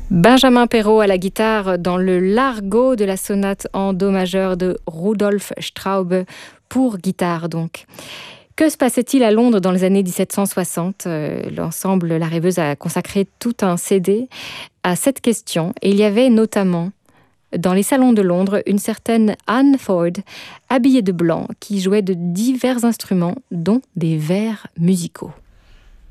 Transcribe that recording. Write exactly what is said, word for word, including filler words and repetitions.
Benjamin Perrault à la guitare dans le Largo de la sonate en do majeur de Rudolf Straube, pour guitare donc. Que se passait-il à Londres dans les années dix-sept cent soixante? euh, L'ensemble La Rêveuse a consacré tout un C D à cette question, et il y avait notamment dans les salons de Londres une certaine Anne Ford, habillée de blanc, qui jouait de divers instruments, dont des vers musicaux.